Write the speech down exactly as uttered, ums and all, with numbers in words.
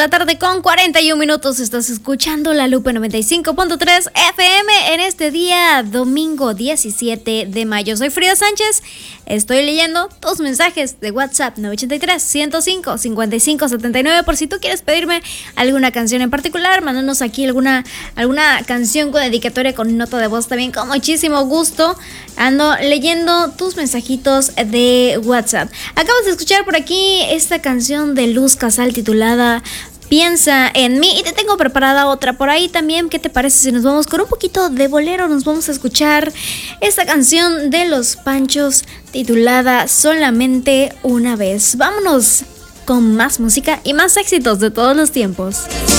La tarde con cuarenta y un minutos, estás escuchando La Lupe noventa y cinco punto tres F M en este día domingo diecisiete de mayo. Soy Frida Sánchez, estoy leyendo tus mensajes de WhatsApp nueve ocho tres, ciento cinco, cincuenta y cinco setenta y nueve por si tú quieres pedirme alguna canción en particular, mándanos aquí alguna, alguna canción con dedicatoria con nota de voz también con muchísimo gusto. Ando leyendo tus mensajitos de WhatsApp. Acabas de escuchar por aquí esta canción de Luz Casal titulada Piensa en mí, y te tengo preparada otra por ahí también. ¿Qué te parece si nos vamos con un poquito de bolero? Nos vamos a escuchar esta canción de Los Panchos titulada Solamente una vez. Vámonos con más música y más éxitos de todos los tiempos.